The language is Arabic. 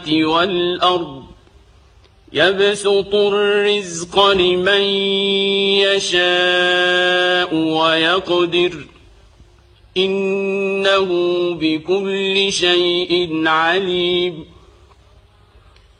والأرض يبسط الرزق لمن يشاء ويقدر إنه بكل شيء عليم